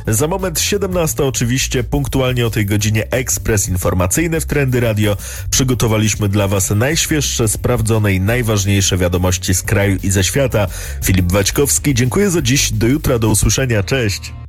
Za moment 17 oczywiście, punktualnie o tej godzinie ekspres informacyjny w Trendy Radio. Przygotowaliśmy dla Was najświeższe, sprawdzone i najważniejsze wiadomości z kraju i ze świata. Filip Waćkowski, dziękuję za dziś. Do jutra, do usłyszenia. Cześć.